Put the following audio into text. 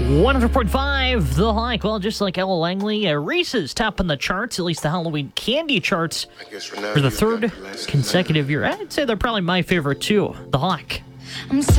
100.5, The Hike. Well, just like Ella Langley, Reese's topping the charts, at least the Halloween candy charts, for the third consecutive year. I'd say they're probably my favorite, too. The Hike.